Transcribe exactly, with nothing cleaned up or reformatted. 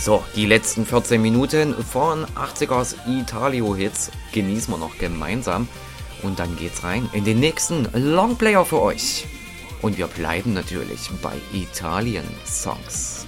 So, die letzten vierzehn Minuten von achtzigers Italio-Hits genießen wir noch gemeinsam. Und dann geht's rein in den nächsten Longplayer für euch. Und wir bleiben natürlich bei Italien-Songs.